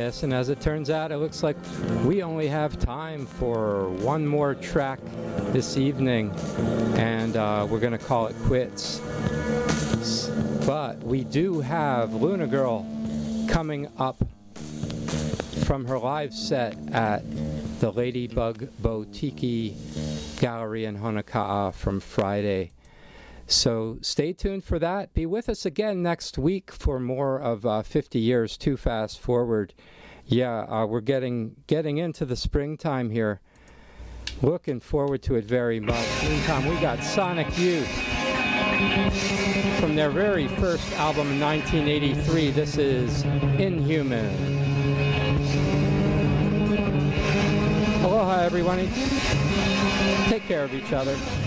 Yes, and as it turns out, it looks like we only have time for one more track this evening, and we're going to call it quits. But we do have Luna Girl coming up from her live set at the Ladybug Botiki Gallery in Honoka'a from Friday. So stay tuned for that. Be with us again next week for more of 50 Years Too Fast Forward. Yeah, we're getting into the springtime here. Looking forward to it very much. Meantime, we got Sonic Youth from their very first album in 1983. This is Inhuman. Aloha, everyone. Take care of each other.